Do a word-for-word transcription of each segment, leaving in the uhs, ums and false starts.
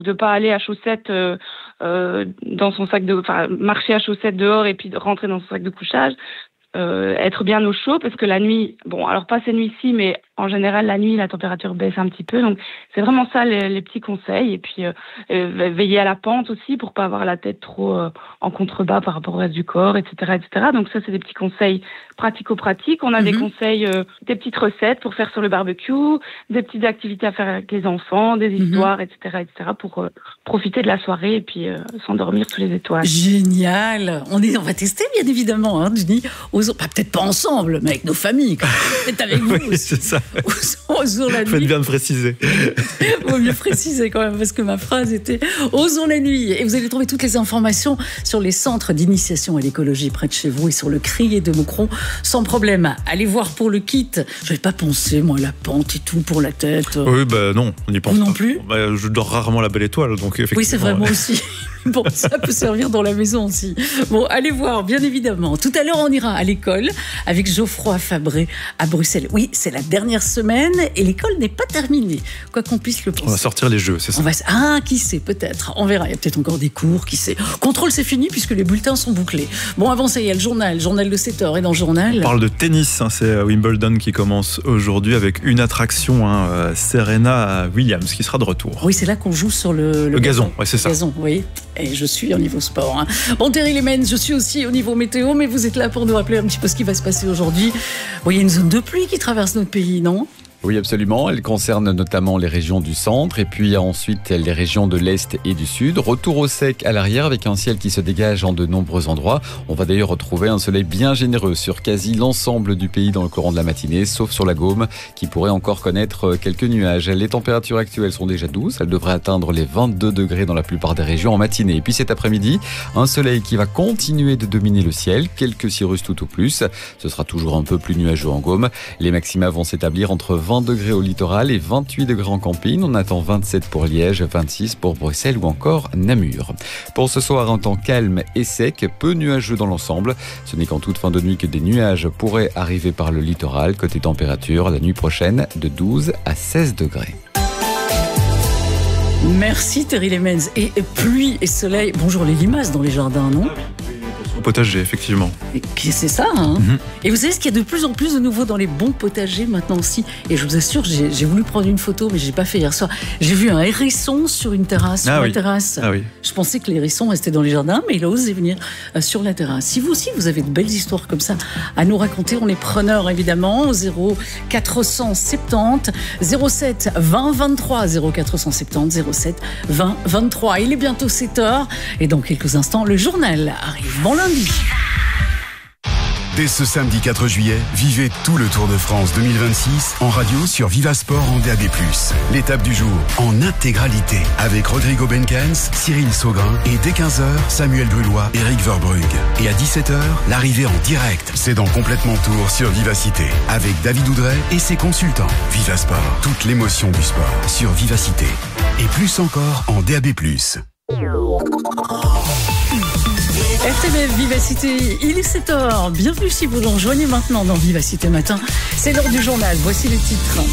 de pas aller à chaussettes euh, euh, dans son sac de, enfin marcher à chaussettes dehors et puis rentrer dans son sac de couchage. Euh, être bien au chaud parce que la nuit, bon alors pas ces nuits-ci, mais en général la nuit la température baisse un petit peu, donc c'est vraiment ça les, les petits conseils. Et puis euh, euh, veiller à la pente aussi pour pas avoir la tête trop euh, en contrebas par rapport au reste du corps, et cetera, et cetera. Donc ça c'est des petits conseils pratico-pratiques. On a mm-hmm. des conseils, euh, des petites recettes pour faire sur le barbecue, des petites activités à faire avec les enfants, des histoires, mm-hmm. et cetera, et cetera pour euh, profiter de la soirée et puis euh, s'endormir sous les étoiles. Génial. On est, on va tester bien évidemment, hein, Jenny. Aux, bah, peut-être pas ensemble, mais avec nos familles. Peut-être avec vous. Oui, c'est ça. Osons la nuit. Faites bien de préciser. Vaut mieux préciser quand même, parce que ma phrase était Osons la nuit. Et vous allez trouver toutes les informations sur les centres d'initiation à l'écologie près de chez vous et sur le Crier de Moucron, sans problème. Allez voir pour le kit. Je n'avais pas pensé, moi, la pente et tout pour la tête. Oui, bah non, on n'y pense non pas. Non plus. Bah, je dors rarement la belle étoile, donc effectivement. Oui, c'est vrai, moi aussi. Bon, ça peut servir dans la maison aussi. Bon, allez voir, bien évidemment. Tout à l'heure, on ira à l'école avec Geoffroy Fabré à Bruxelles. Oui, c'est la dernière semaine et l'école n'est pas terminée, quoi qu'on puisse le penser. On va sortir les jeux, c'est ça. On va... Ah, qui sait, peut-être. On verra, il y a peut-être encore des cours, qui sait. Contrôle, c'est fini puisque les bulletins sont bouclés. Bon, avant ça, il y a le journal, le journal de sept heures. Et dans le journal... On parle de tennis, hein, c'est Wimbledon qui commence aujourd'hui avec une attraction, hein, Serena Williams qui sera de retour. Oui, c'est là qu'on joue sur le... Le, le gazon, gazon. Ouais, c'est ça. Le gazon, oui. Et je suis au niveau sport. Hein. Bon, Terry Lemens, je suis aussi au niveau météo, mais vous êtes là pour nous rappeler un petit peu ce qui va se passer aujourd'hui. Bon, il y a une zone de pluie qui traverse notre pays, non ? Oui, absolument. Elle concerne notamment les régions du centre et puis ensuite les régions de l'est et du sud. Retour au sec à l'arrière avec un ciel qui se dégage en de nombreux endroits. On va d'ailleurs retrouver un soleil bien généreux sur quasi l'ensemble du pays dans le courant de la matinée, sauf sur la Gaume qui pourrait encore connaître quelques nuages. Les températures actuelles sont déjà douces. Elles devraient atteindre les vingt-deux degrés dans la plupart des régions en matinée. Et puis cet après-midi, un soleil qui va continuer de dominer le ciel. Quelques cirrus tout au plus. Ce sera toujours un peu plus nuageux en Gaume. Les maxima vont s'établir entre vingt degrés au littoral et vingt-huit degrés en campine. On attend vingt-sept pour Liège, vingt-six pour Bruxelles ou encore Namur. Pour ce soir, un temps calme et sec, peu nuageux dans l'ensemble. Ce n'est qu'en toute fin de nuit que des nuages pourraient arriver par le littoral. Côté température, la nuit prochaine, de douze à seize degrés. Merci Terry Lemens. Et pluie et soleil. Bonjour les limaces dans les jardins, non ? Au potager, effectivement. Et c'est ça, hein. Mm-hmm. Et vous savez ce qu'il y a de plus en plus de nouveau dans les bons potagers maintenant aussi. Et je vous assure, j'ai, j'ai voulu prendre une photo, mais je n'ai pas fait hier soir. J'ai vu un hérisson sur une terrasse. Ah sur oui. la terrasse. Ah oui. Je pensais que les hérissons restaient dans les jardins, mais il a osé venir euh, sur la terrasse. Si vous aussi, vous avez de belles histoires comme ça à nous raconter, on est preneurs évidemment au zéro quatre cent soixante-dix zéro sept vingt vingt-trois zéro quatre cent soixante-dix zéro sept vingt vingt-trois. Il est bientôt sept heures et dans quelques instants, le journal arrive. Bon lundi. Dès ce samedi quatre juillet, vivez tout le Tour de France deux mille vingt-six en radio sur Vivasport en D A B plus. L'étape du jour en intégralité avec Rodrigo Benkens, Cyril Saugrin et dès quinze heures, Samuel Brulois, Eric Verbrugge. Et à dix-sept heures, l'arrivée en direct. C'est dans Complètement Tour sur Vivacité avec David Oudret et ses consultants. Vivasport, toute l'émotion du sport sur Vivacité. Et plus encore en D A B plus. R T B F Vivacité, il est sept heures. Bienvenue si vous nous rejoignez maintenant dans Vivacité Matin. C'est l'heure du journal. Voici les titres.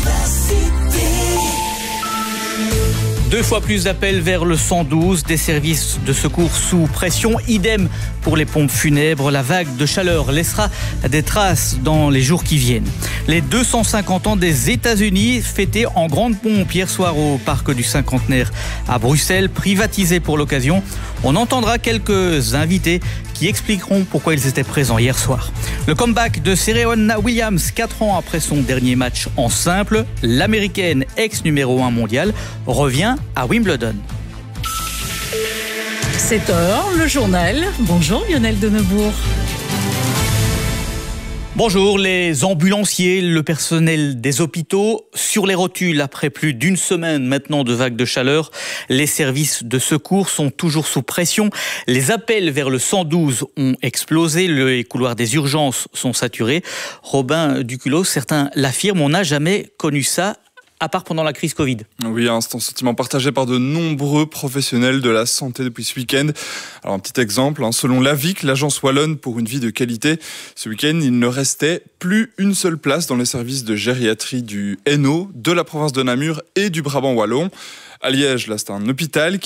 Deux fois plus d'appels vers le cent douze, des services de secours sous pression, idem pour les pompes funèbres. La vague de chaleur laissera des traces dans les jours qui viennent. Les deux cent cinquante ans des États-Unis fêtés en grande pompe hier soir au parc du Cinquantenaire à Bruxelles, privatisé pour l'occasion. On entendra quelques invités qui expliqueront pourquoi ils étaient présents hier soir. Le comeback de Serena Williams, quatre ans après son dernier match en simple, l'américaine ex numéro un mondial revient à Wimbledon. sept heures, le journal. Bonjour Lionel Denebourg. Bonjour, les ambulanciers, le personnel des hôpitaux sur les rotules après plus d'une semaine maintenant de vagues de chaleur. Les services de secours sont toujours sous pression. Les appels vers le cent douze ont explosé. Les couloirs des urgences sont saturés. Robin Duculot, certains l'affirment, on n'a jamais connu ça à part pendant la crise Covid. Oui, un sentiment partagé par de nombreux professionnels de la santé depuis ce week-end. Alors un petit exemple, hein, selon l'A V I C, l'agence wallonne pour une vie de qualité, ce week-end, il ne restait plus une seule place dans les services de gériatrie du Hainaut, de la province de Namur et du Brabant wallon. À Liège, là, c'est un hôpital